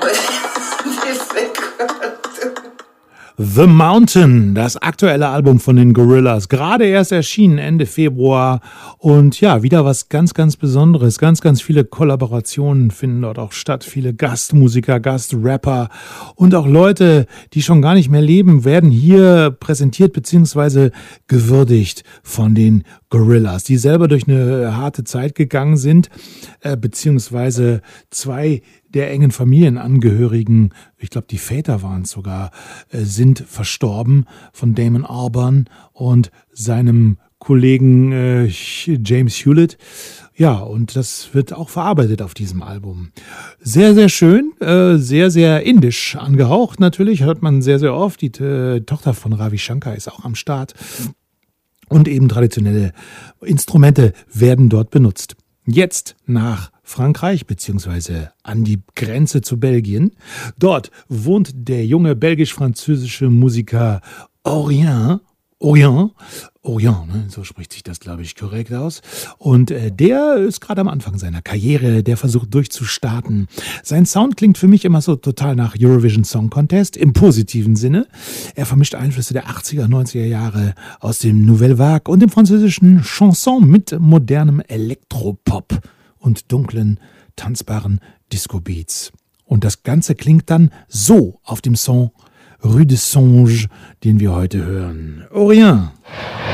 The Mountain, das aktuelle Album von den Gorillaz, gerade erst erschienen Ende Februar und ja, wieder was ganz, ganz Besonderes. Ganz, ganz viele Kollaborationen finden dort auch statt, viele Gastmusiker, Gastrapper und auch Leute, die schon gar nicht mehr leben, werden hier präsentiert bzw. gewürdigt von den Gorillaz, die selber durch eine harte Zeit gegangen sind, beziehungsweise zwei der engen Familienangehörigen, ich glaube die Väter waren es sogar, sind verstorben von Damon Albarn und seinem Kollegen James Hewlett. Ja, und das wird auch verarbeitet auf diesem Album. Sehr, sehr schön, sehr, sehr indisch angehaucht natürlich, hört man sehr, sehr oft. Die Tochter von Ravi Shankar ist auch am Start. Und eben traditionelle Instrumente werden dort benutzt. Jetzt nach Frankreich beziehungsweise an die Grenze zu Belgien. Dort wohnt der junge belgisch-französische Musiker Orient, ne? So spricht sich das, glaube ich, korrekt aus. Und der ist gerade am Anfang seiner Karriere, der versucht durchzustarten. Sein Sound klingt für mich immer so total nach Eurovision Song Contest, im positiven Sinne. Er vermischt Einflüsse der 80er, 90er Jahre aus dem Nouvelle Vague und dem französischen Chanson mit modernem Elektropop und dunklen, tanzbaren Disco-Beats. Und das Ganze klingt dann so auf dem Song Rue de Songe, den wir heute hören. Orient.